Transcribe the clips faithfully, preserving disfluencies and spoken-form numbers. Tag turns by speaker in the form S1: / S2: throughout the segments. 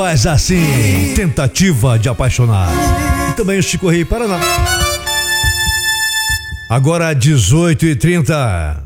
S1: Mas assim, tentativa de apaixonar. E também o Chico Rei Paraná. Agora dezoito e trinta.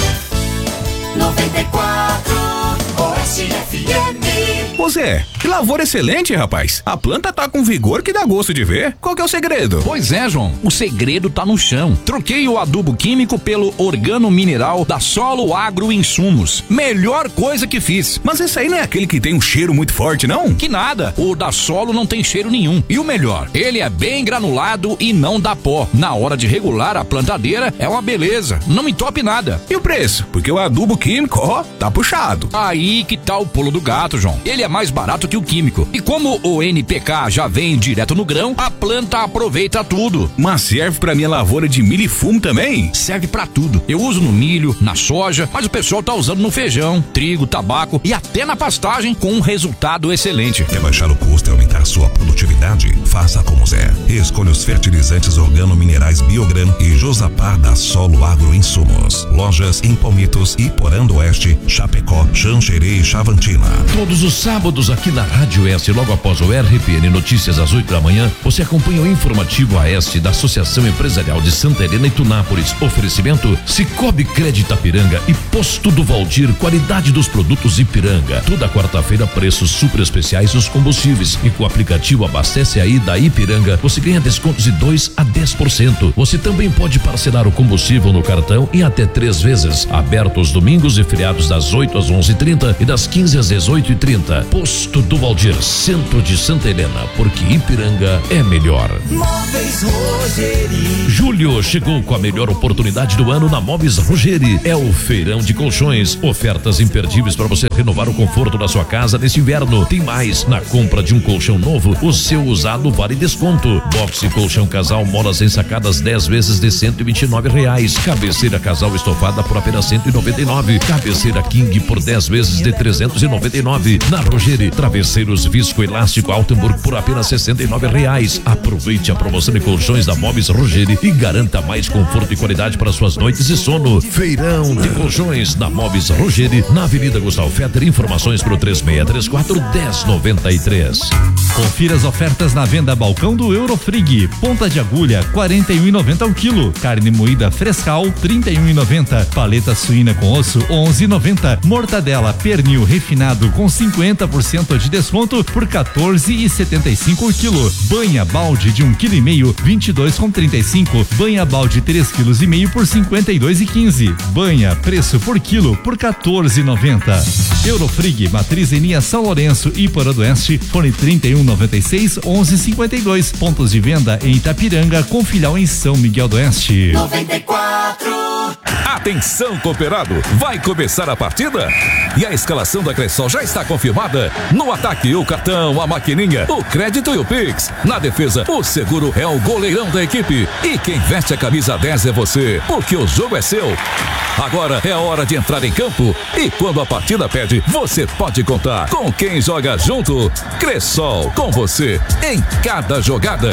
S2: noventa e quatro Oeste F M.
S3: Ô Zé, que lavoura excelente, rapaz. A planta tá com vigor que dá gosto de ver. Qual que é o segredo?
S4: Pois é, João. O segredo tá no chão. Troquei o adubo químico pelo organo mineral da Solo Agro Insumos. Melhor coisa que fiz.
S3: Mas esse aí não é aquele que tem um cheiro muito forte, não?
S4: Que nada. O da Solo não tem cheiro nenhum. E o melhor, ele é bem granulado e não dá pó. Na hora de regular a plantadeira, é uma beleza. Não entope nada.
S3: E o preço? Porque o adubo químico, ó, tá puxado.
S4: Aí que tá o pulo do gato, João. Ele é mais barato que o químico. E como o N P K já vem direto no grão, a planta aproveita tudo.
S3: Mas serve pra minha lavoura de milho e fumo também?
S4: Serve pra tudo. Eu uso no milho, na soja, mas o pessoal tá usando no feijão, trigo, tabaco e até na pastagem com um resultado excelente.
S5: Quer baixar o custo e aumentar sua produtividade? Faça como Zé. Escolha os fertilizantes organominerais Biogran e Josapar da Solo Agro Insumos. Lojas em Palmitos, Iporã do Oeste, Chapecó, Xanxerê e Chavantina.
S6: Todos os sábados aqui na Rádio Oeste, logo após o R P N Notícias às oito da manhã, você acompanha o informativo Oeste da Associação Empresarial de Santa Helena e Tunápolis. Oferecimento Cicobi Crédito Ipiranga e Posto do Valdir, qualidade dos produtos Ipiranga. Toda quarta-feira preços super especiais nos combustíveis e com o aplicativo Abastece Aí da Ipiranga, você ganha descontos de dois a dez por cento. Você também pode parcelar o combustível no cartão em até três vezes. Aberto os domingos e feriados das oito às onze e trinta e das quinze às dezoito e trinta. Posto do Valdir, centro de Santa Helena, porque Ipiranga é melhor.
S2: Móveis Rogeri.
S6: Julho chegou com a melhor oportunidade do ano na Móveis Rogeri. É o feirão de colchões. Ofertas imperdíveis para você renovar o conforto da sua casa nesse inverno. Tem mais, na compra de um colchão novo, o seu usado vale desconto. Boxe colchão casal molas ensacadas dez vezes de cento e vinte e nove reais. Cabeceira casal estofada por apenas cento e noventa e nove. Cabeceira King por dez vezes de trezentos e noventa e nove. Na Rogeri, travesseiros visco elástico Altenburg por apenas sessenta e nove reais. Aproveite a promoção de colchões da Móveis Rogeri e garanta mais conforto e qualidade para suas noites de sono. Feirão de colchões na Móveis Rogeri, na Avenida Gustavo Fetter. Informações pro três seis três quatro, um zero nove três.
S7: Confira as ofertas na venda balcão do Eurofrig. Ponta de agulha quarenta e um e noventa ao quilo. Carne moída Frescal trinta e um e noventa. Paleta suína com osso onze e noventa. Mortadela pernil refinado com cinquenta por cento de desconto por quatorze e setenta e cinco o quilo. Banha balde de um quilo e meio vinte e dois com trinta e cinco. Banha balde três quilos e meio por cinquenta e dois e quinze. Banha preço por quilo por quatorze e noventa. Eurofrig, matriz em linha São Lourenço e Iporã do Oeste, fone trinta e um noventa e seis onze cinquenta e dois. Pontos de venda em Itapiranga com filial em São Miguel do Oeste.
S2: noventa e quatro.
S3: Atenção, cooperado, vai começar a partida? E a escalação da Cressol já está confirmada? No ataque, o cartão, a maquininha, o crédito e o Pix. Na defesa, o seguro é o goleirão da equipe. E quem veste a camisa dez é você, porque o jogo é seu. Agora é a hora de entrar em campo e quando a partida pede, você pode contar com quem joga junto. Cressol, com você em cada jogada.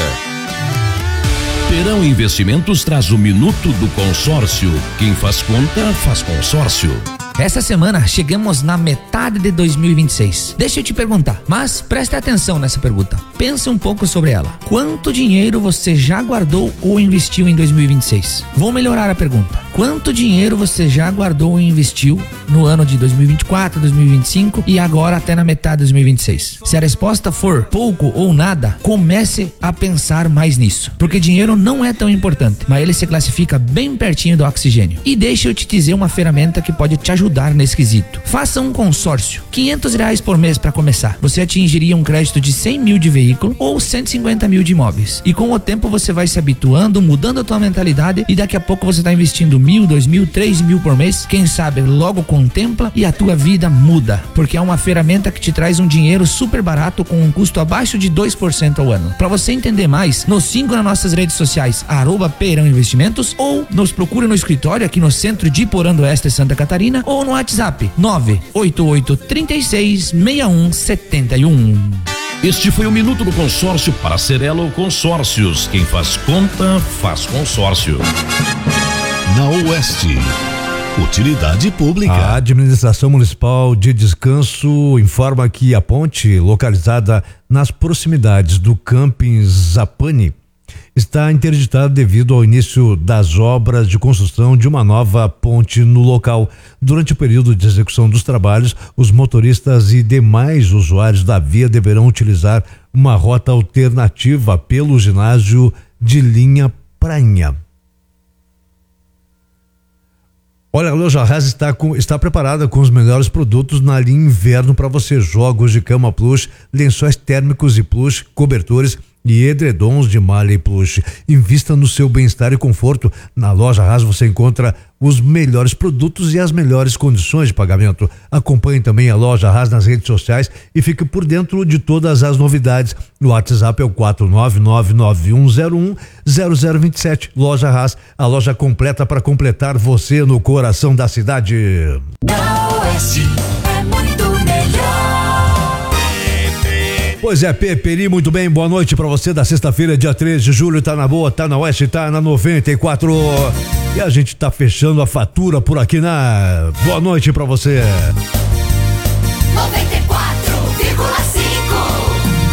S6: Perão Investimentos traz o Minuto do Consórcio. Quem faz conta, faz consórcio.
S8: Essa semana chegamos na metade de dois mil e vinte e seis. Deixa eu te perguntar, mas preste atenção nessa pergunta. Pense um pouco sobre ela. Quanto dinheiro você já guardou ou investiu em dois mil e vinte e seis? Vou melhorar a pergunta. Quanto dinheiro você já guardou ou investiu no ano de dois mil e vinte e quatro, dois mil e vinte e cinco e agora até na metade de dois mil e vinte e seis? Se a resposta for pouco ou nada, comece a pensar mais nisso. Porque dinheiro não é tão importante, mas ele se classifica bem pertinho do oxigênio. E deixa eu te dizer uma ferramenta que pode te ajudar nesse quesito. Faça um consórcio. quinhentos reais por mês para começar. Você atingiria um crédito de cem mil de veículo ou cento e cinquenta mil de imóveis. E com o tempo você vai se habituando, mudando a tua mentalidade e daqui a pouco você está investindo mil, dois mil, três mil por mês. Quem sabe logo contempla e a tua vida muda. Porque é uma ferramenta que te traz um dinheiro super barato com um custo abaixo de dois por cento ao ano. Para você entender mais, nos siga nas nossas redes sociais, arroba Perão Investimentos, ou nos procure no escritório aqui no centro de Iporã do Oeste, Santa Catarina, ou no WhatsApp nove oito oito, três seis, seis um sete um.
S6: Este foi o Minuto do Consórcio para Cerelo Consórcios. Quem faz conta, faz consórcio.
S5: Na Oeste,
S9: utilidade pública.
S1: A Administração Municipal de Descanso informa que a ponte, localizada nas proximidades do Camping Zapani, está interditada devido ao início das obras de construção de uma nova ponte no local. Durante o período de execução dos trabalhos, os motoristas e demais usuários da via deverão utilizar uma rota alternativa pelo ginásio de linha Prainha. Olha, a Loja Haas está, com, está preparada com os melhores produtos na linha inverno para você. Jogos de cama plush, lençóis térmicos e plush, cobertores e edredons de malha e plush. Invista no seu bem-estar e conforto. Na Loja Haas você encontra os melhores produtos e as melhores condições de pagamento. Acompanhe também a Loja Haas nas redes sociais e fique por dentro de todas as novidades. O WhatsApp é o quatro nove nove nove um zero um zero zero dois sete. Loja Haas, a loja completa para completar você no coração da cidade.
S2: Na Oeste é muito melhor.
S1: Pois é, Peperi, muito bem, boa noite pra você da sexta-feira, dia treze de julho, tá na boa, tá na Oeste, tá na noventa e quatro. E a gente tá fechando a fatura por aqui na... Boa noite pra você.
S2: noventa e quatro vírgula cinco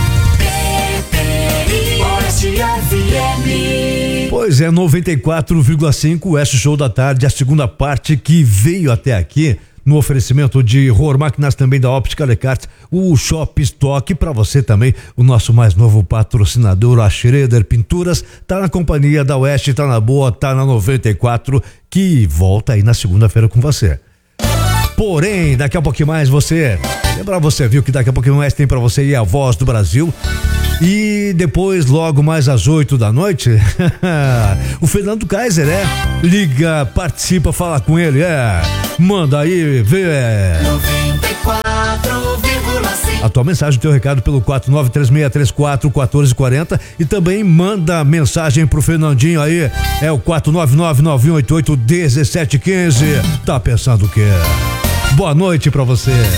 S2: Peperi Oeste F M.
S1: Pois é, noventa e quatro vírgula cinco, Oeste Show da Tarde, a segunda parte que veio até aqui no oferecimento de Rohr Máquinas, também da Óptica Lecarte, o Shop Stock, para você também, o nosso mais novo patrocinador, a Schroeder Pinturas, tá na companhia da Oeste, tá na boa, tá na noventa e quatro, que volta aí na segunda-feira com você. Porém, daqui a pouquinho mais você, lembrar você, viu, que daqui a pouquinho mais tem para você aí a Voz do Brasil. E depois, logo mais às oito da noite, o Fernando Kaiser, é, liga, participa, fala com ele, é, manda aí, vê, é.
S2: noventa e quatro vírgula cinco.
S1: A tua mensagem, teu recado pelo quatro nove três seis três quatro um quatro quatro zero e também manda mensagem pro Fernandinho aí, é o quatro nove nove nove um oito oito um sete um cinco. Tá pensando o quê? Boa noite pra você.